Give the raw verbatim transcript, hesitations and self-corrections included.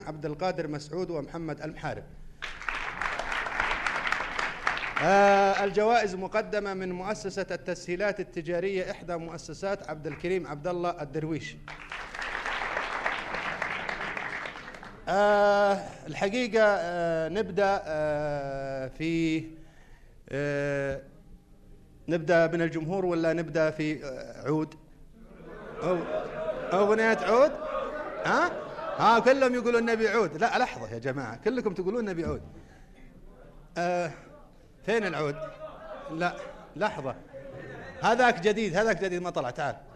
عبد القادر مسعود ومحمد المحارب. آه الجوائز مقدمة من مؤسسة التسهيلات التجارية إحدى مؤسسات عبد الكريم عبد الله الدرويش. آه الحقيقة آه نبدأ آه في آه نبدأ من الجمهور ولا نبدأ في آه عود أو أغنية عود؟ ها؟ ها كلهم يقولون نبي عود. لا لحظة يا جماعة، كلكم تقولون نبي عود. آه فين العود؟ لا لحظة، هذاك جديد، هذاك جديد ما طلع. تعال